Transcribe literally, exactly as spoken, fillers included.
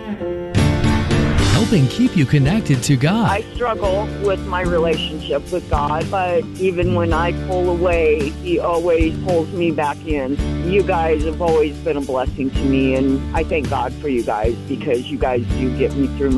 helping keep you connected to God. I struggle with my relationship with God, but even when I pull away, He always pulls me back in. You guys have always been a blessing to me, and I thank God for you guys because you guys do get me through my